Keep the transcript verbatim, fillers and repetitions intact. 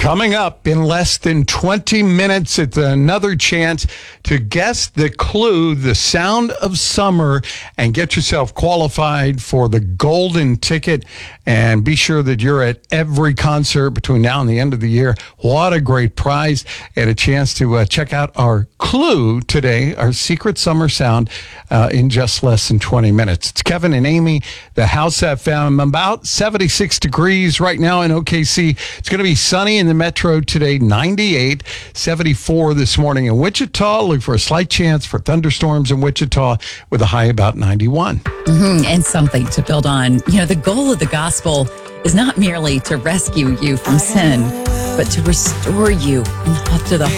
Coming up in less than twenty minutes, it's another chance to guess the clue, the sound of summer, and get yourself qualified for the golden ticket. And be sure that you're at every concert between now and the end of the year. What a great prize and a chance to uh, check out our clue today, our secret summer sound, uh, in just less than twenty minutes. It's Kevin and Amy, the House F M. About seventy-six degrees right now in O K C. It's going to be sunny in the metro today, ninety-eight, seventy-four this morning in Wichita. Look for a slight chance for thunderstorms in Wichita with a high about ninety-one. Mm-hmm. And something to build on. You know, the goal of the gospel is not merely to rescue you from sin, but to restore you to the